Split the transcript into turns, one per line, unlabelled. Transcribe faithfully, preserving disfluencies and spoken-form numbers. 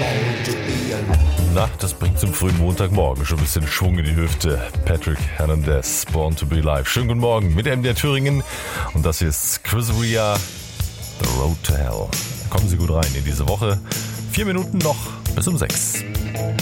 Na, das bringt zum frühen Montagmorgen schon ein bisschen Schwung in die Hüfte. Patrick Hernandez, Born to be Alive. Schönen guten Morgen mit M D R Thüringen. Und das hier ist Chris Rea, The Road to Hell. Kommen Sie gut rein in diese Woche. Vier Minuten noch bis um sechs.